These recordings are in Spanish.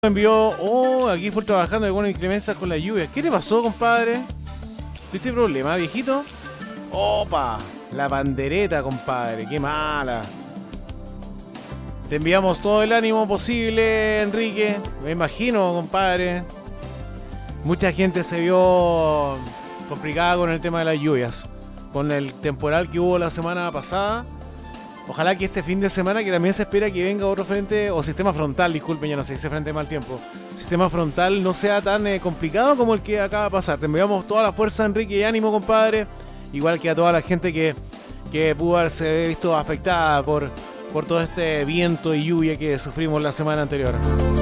Envió, aquí fue trabajando de buena inclemencia con la lluvia. ¿Qué le pasó, compadre? ¿Tuviste problema, viejito? Opa, la pandereta, compadre, qué mala. Te enviamos todo el ánimo posible, Enrique. Me imagino, compadre. Mucha gente se vio complicada con el tema de las lluvias, con el temporal que hubo la semana pasada. Ojalá que este fin de semana, que también se espera que venga otro frente, o sistema frontal, disculpen, ya no sé, ese frente mal tiempo. Sistema frontal no sea tan complicado como el que acaba de pasar. Te enviamos toda la fuerza, Enrique, y ánimo, compadre. Igual que a toda la gente que pudo haberse visto afectada por todo este viento y lluvia que sufrimos la semana anterior.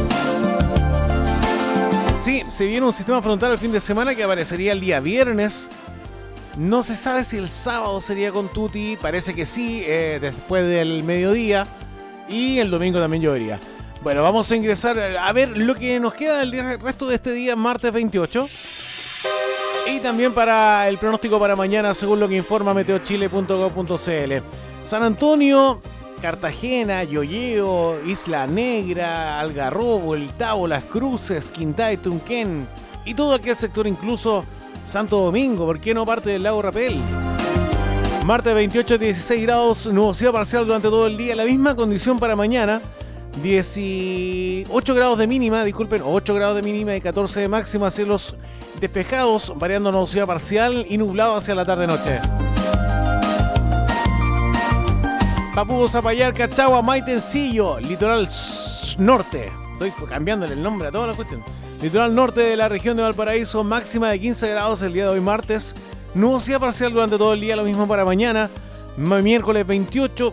Sí, se viene un sistema frontal el fin de semana que aparecería el día viernes. No se sabe si el sábado sería con Tuti, parece que sí, después del mediodía, y el domingo también llovería. Bueno, vamos a ingresar a ver lo que nos queda del resto de este día, martes 28. Y también para el pronóstico para mañana, según lo que informa meteochile.gov.cl. San Antonio, Cartagena, Llolleo, Isla Negra, Algarrobo, El Tabo, Las Cruces, Quintay, Tunquén y todo aquel sector, incluso Santo Domingo, ¿por qué no parte del lago Rapel? Martes 28, 16 grados, nubosidad parcial durante todo el día, la misma condición para mañana, 8 grados de mínima, 8 grados de mínima y 14 de máxima, cielos despejados, variando nubosidad parcial y nublado hacia la tarde-noche. Papúa, Zapallar, Cachagua, Maitencillo, litoral norte. Estoy cambiándole el nombre a toda la cuestión. Litoral norte de la región de Valparaíso, máxima de 15 grados el día de hoy martes. Nubosidad parcial durante todo el día, lo mismo para mañana. Miércoles 28,